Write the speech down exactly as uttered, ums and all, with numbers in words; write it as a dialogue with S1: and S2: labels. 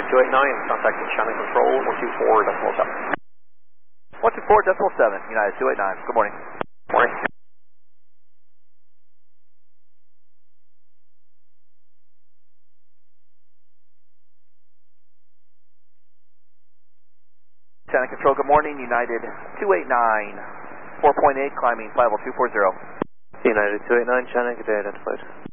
S1: two eight nine, contacting Shannon Control, one two four decimal seven.
S2: one two four decimal seven, United two eight nine. Good morning.
S1: Morning.
S2: Shannon Control, good morning. United two eight nine, four point eight, climbing five oh two four zero.
S3: United two eight nine, Shannon, good day, identified.